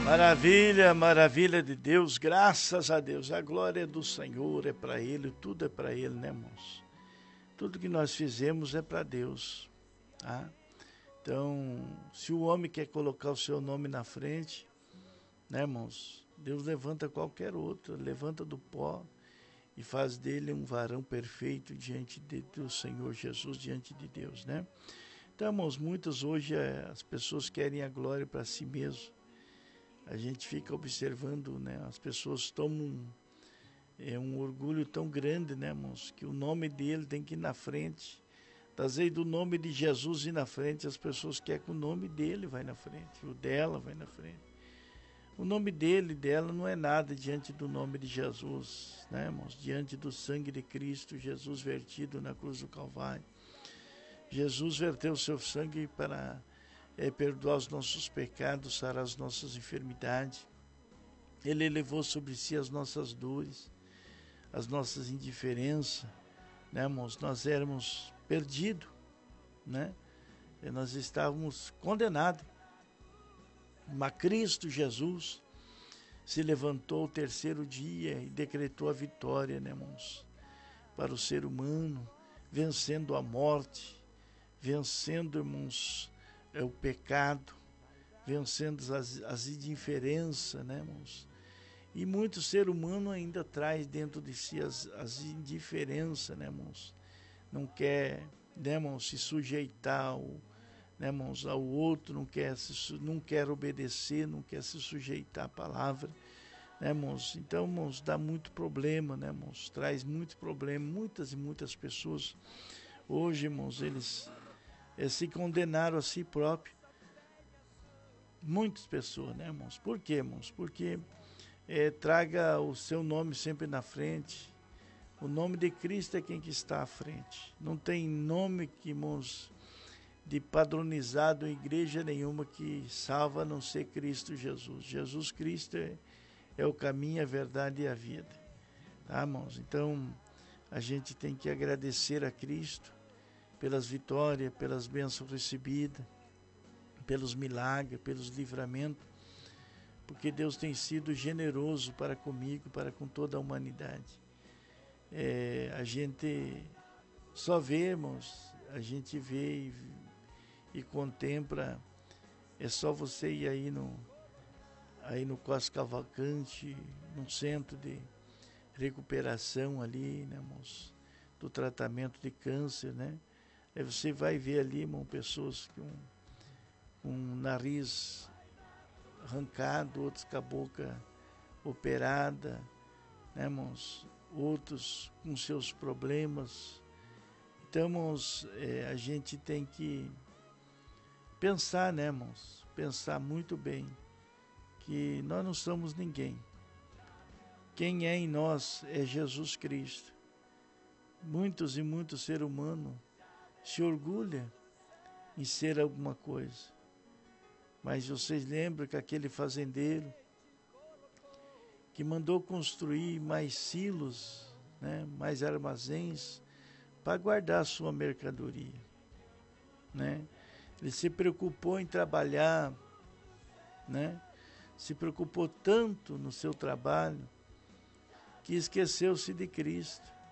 Maravilha, maravilha de Deus, graças a Deus. A glória é do Senhor, é para Ele, tudo é para Ele, né, irmãos? Tudo que nós fizemos é para Deus, tá? Então, se o homem quer colocar o seu nome na frente, né, irmãos? Deus levanta qualquer outro, levanta do pó e faz dele um varão perfeito diante do Senhor Jesus, diante de Deus, né? Então, irmãos, muitas hoje as pessoas querem a glória para si mesmo. A gente fica observando, né? As pessoas tomam um orgulho tão grande, né, irmãos? Que o nome dele tem que ir na frente. Às vezes do nome de Jesus ir na frente, as pessoas querem que o nome dele vai na frente, o dela vai na frente. O nome dele e dela não é nada diante do nome de Jesus, né, irmãos? Diante do sangue de Cristo, Jesus vertido na cruz do Calvário. Jesus verteu o seu sangue para perdoar os nossos pecados, sarar as nossas enfermidades. Ele levou sobre si as nossas dores, as nossas indiferenças, né, irmãos? Nós éramos perdidos, né? E nós estávamos condenados. Mas Cristo Jesus se levantou o terceiro dia e decretou a vitória, né, irmãos? Para o ser humano, vencendo a morte, vencendo, irmãos, o pecado, vencendo as indiferenças, né, irmãos? E muito ser humano ainda traz dentro de si as indiferenças, né, irmãos? Não quer, né, irmãos, se sujeitar né, irmãos, ao outro, não quer obedecer, não quer se sujeitar à palavra, né, irmãos? Então, irmãos, dá muito problema, né, irmãos? Traz muito problema. Muitas e muitas pessoas hoje, irmãos, eles se condenaram a si próprios. Muitas pessoas, né, irmãos? Por quê, irmãos? Porque traga o seu nome sempre na frente. O nome de Cristo é quem que está à frente. Não tem nome que, irmãos, de padronizado em igreja nenhuma que salva a não ser Cristo Jesus. Jesus Cristo é o caminho, a verdade e a vida. Tá, irmãos? Então, a gente tem que agradecer a Cristo pelas vitórias, pelas bênçãos recebidas, pelos milagres, pelos livramentos, porque Deus tem sido generoso para comigo, para com toda a humanidade. A gente só vê, irmãos, a gente vê e contempla. É só você ir aí no Costa Cavalcante, num centro de recuperação ali, né, irmãos, do tratamento de câncer, né? Aí você vai ver ali, irmão, pessoas com um nariz arrancado, outros com a boca operada, né, irmãos? Outros com seus problemas. Então, irmãos, a gente tem que pensar, né, irmãos? Pensar muito bem que nós não somos ninguém. Quem é em nós é Jesus Cristo. Muitos e muitos seres humanos se orgulham em ser alguma coisa. Mas vocês lembram que aquele fazendeiro que mandou construir mais silos, né, mais armazéns para guardar a sua mercadoria, né? Ele se preocupou em trabalhar, né? Se preocupou tanto no seu trabalho que esqueceu-se de Cristo.